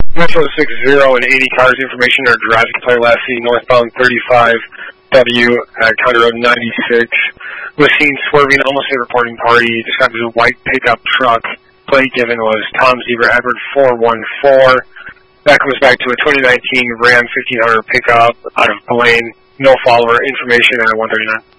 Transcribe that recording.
Metro 60 and 80 cars information are driving player last seen northbound 35W at County Road 96. Was seen swerving almost a reporting party. Described as a white pickup truck. Plate given was Tom Zebra Edward 414. That comes back to a 2019 Ram 1500 pickup out of Blaine. No follower information at 139.